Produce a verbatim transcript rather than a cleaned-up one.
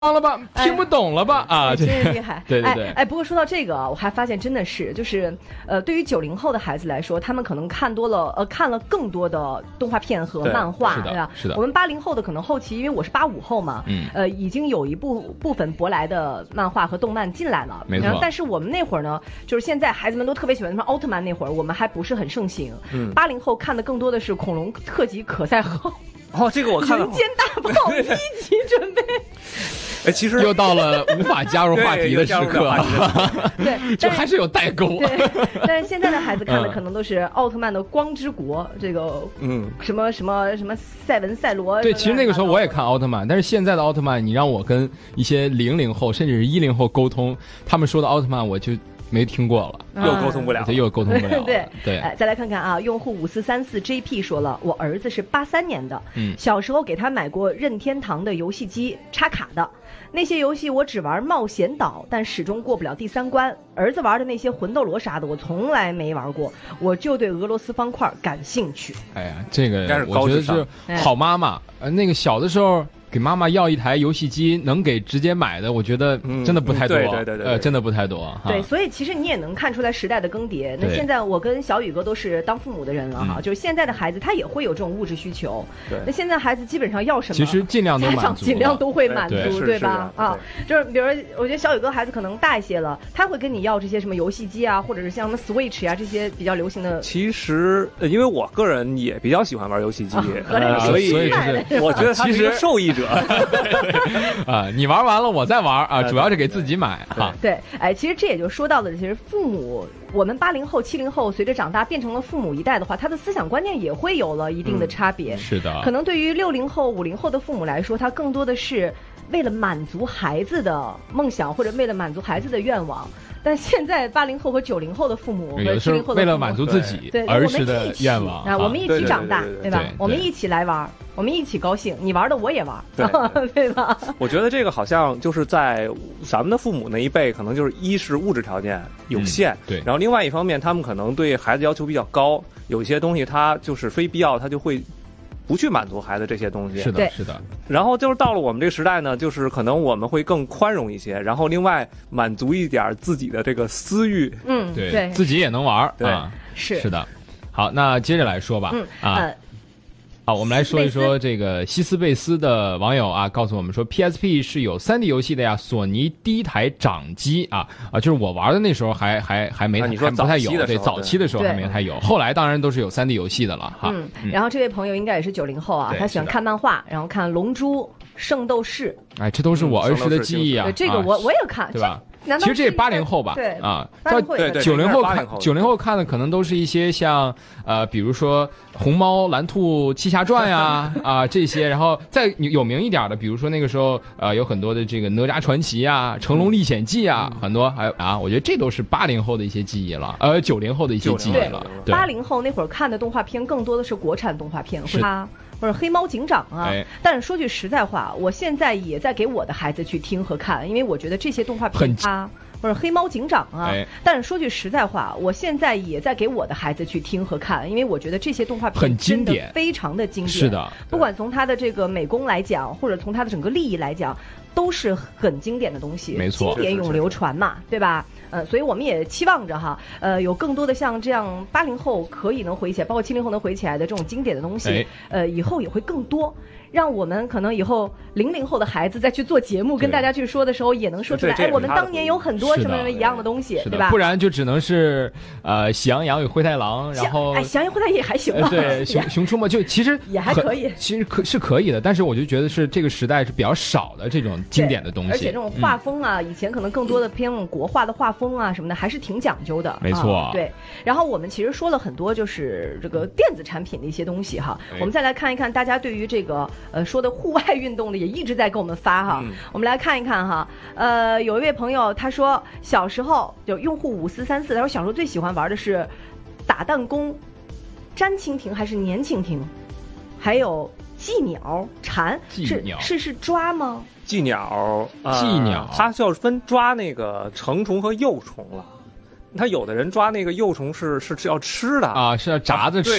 了吧，听不懂了吧？ 哎、 啊， 真是厉害！ 对对对， 哎哎，不过说到这个，我还发现真的是，就是呃，对于九零后的孩子来说，他们可能看多了，呃，看了更多的动画片和漫画， 对吧？ 是的。 我们八零后的可能后期，因为我是八五后嘛，嗯，呃，已经有一部部分舶来的漫画和动漫进来了， 没错。 但是我们那会儿呢，就是现在孩子们都特别喜欢什么奥特曼，那会儿我们还不是很盛行。嗯，八零后看的更多的是恐龙特辑可赛号。 哦，这个我看了。 人间大炮一级准备。 哎，其实又到了无法加入话题的时刻， 对， 就还是有代沟。 对，但是现在的孩子看的可能都是奥特曼的光之国，这个嗯，什么什么什么赛文赛罗。 对，其实那个时候我也看奥特曼，但是现在的奥特曼，你让我跟一些零零后甚至是一零后沟通，他们说的奥特曼，我就没听过了， 又沟通不了， 又沟通不了。 对对， 哎，再来看看啊，用户五四三四 J P 说了，我儿子是八三年的，嗯，小时候给他买过任天堂的游戏机插卡的。那些游戏我只玩冒险岛，但始终过不了第三关。儿子玩的那些魂斗罗啥的，我从来没玩过，我就对俄罗斯方块感兴趣。 哎呀，这个我觉得是好妈妈。呃，那个小的时候给妈妈要一台游戏机，能给直接买的，我觉得真的不太多。 嗯、对对对对， 呃，真的不太多。 对，所以其实你也能看出来时代的更迭。那现在我跟小宇哥都是当父母的人了哈，就是现在的孩子他也会有这种物质需求。对，那现在孩子基本上要什么， 其实尽量都满足， 尽量都会满足， 对, 对吧？啊，就是比如说，我觉得小宇哥孩子可能大一些了，他会跟你要这些什么游戏机啊，或者是像什么 Switch 啊这些比较流行的。 其实，呃、因为我个人也比较喜欢玩游戏机，啊呃、 所以所以就是我觉得他是一个受益者。 啊，你玩完了我再玩啊，主要是给自己买哈。 对，哎，其实这也就说到了，其实父母，我们八零后、七零后随着长大变成了父母一代的话，他的思想观念也会有了一定的差别。 嗯、是的， 可能对于六零后、五零后的父母来说，他更多的是为了满足孩子的梦想，或者为了满足孩子的愿望。但现在八零后和九零后的父母和七零后的父母， 为了满足自己儿时的愿望啊，我们一起长大，对吧？我们一起来玩，我们一起高兴，你玩的我也玩，对, 对吧？ 我觉得这个好像就是在咱们的父母那一辈，可能就是一是物质条件有限， 嗯、对， 然后另外一方面，他们可能对孩子要求比较高，有一些东西他就是非必要，他就会不去满足孩子这些东西。 是的，是的。 然后就是到了我们这个时代呢，就是可能我们会更宽容一些，然后另外满足一点自己的这个私欲。 嗯， 对， 对自己也能玩， 对， 啊、 是是的。好，那接着来说吧。 嗯啊。呃好，我们来说一说这个西斯贝斯的网友啊，告诉我们说 P S P 是有 三 D 游戏的呀，索尼第一台掌机啊啊，就是我玩的那时候还还还没、 啊、你说还不太有，对， 早期的时候还没太有，后来当然都是有 三 D 游戏的了哈。 嗯，然后这位朋友应该也是九零后啊，他喜欢看漫画，然后看《龙珠》《圣斗士》， 哎，这都是我儿时的记忆啊。 对，这个我我也看， 对吧？其实这八零后吧， 对啊， 到九零后看九零后看的可能都是一些像呃，比如说《红猫蓝兔七侠传》呀啊这些，然后再有名一点的，比如说那个时候呃有很多的这个《哪吒传奇》啊，《成龙历险记》啊，很多还有啊，我觉得这都是八零后的一些记忆了，呃，九零后的一些记忆了。 八零后那会儿看的动画片更多的是国产动画片，是它。或者黑猫警长啊、哎，但是说句实在话，我现在也在给我的孩子去听和看，因为我觉得这些动画片啊，或者黑猫警长啊、哎，但是说句实在话，我现在也在给我的孩子去听和看，因为我觉得这些动画片真的非常的经典， 是的， 不管从它的这个美工来讲，或者从它的整个利益来讲，都是很经典的东西， 没错， 经典永流传嘛，对吧？呃，所以我们也期望着哈，呃，有更多的像这样八零后可以能回起来，包括七零后能回起来的这种经典的东西，哎、呃，以后也会更多，让我们可能以后零零后的孩子再去做节目，跟大家去说的时候，也能说出来，哎，我们当年有很多什么什么一样的东西，对吧？ 不然就只能是呃，喜羊羊与灰太狼，然后哎，喜羊羊灰太狼也还行吧， 对，熊熊出没就其实也还可以， 其实可是可以的，但是我就觉得是这个时代是比较少的这种经典的东西， 而且这种画风啊，嗯、以前可能更多的偏那种国画的画风啊什么的，还是挺讲究的， 没错、 啊。对，然后我们其实说了很多，就是这个电子产品的一些东西哈。哎、我们再来看一看，大家对于这个呃说的户外运动的也一直在给我们发哈。嗯、我们来看一看哈，呃，有一位朋友他说，小时候就用户五四三四，他说小时候最喜欢玩的是打弹弓、粘蜻蜓还是粘蜻蜓，还有寄鸟、蝉，是是是抓吗？ 寄鸟， 寄鸟， 它就要分抓那个成虫和幼虫了。他有的人抓那个幼虫是是要吃的啊，是要炸着吃